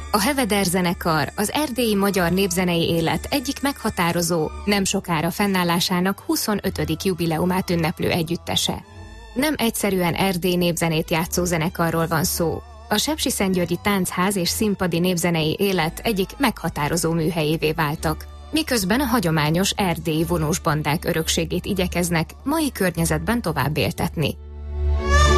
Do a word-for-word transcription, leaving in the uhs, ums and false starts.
A Heveder zenekar az erdélyi magyar népzenei élet egyik meghatározó, nem sokára fennállásának huszonötödik jubileumát ünneplő együttese. Nem egyszerűen erdélyi népzenét játszó zenekarról van szó. A Sepsiszentgyörgyi Táncház és színpadi népzenei élet egyik meghatározó műhelyévé váltak, miközben a hagyományos erdélyi vonós bandák örökségét igyekeznek mai környezetben tovább éltetni.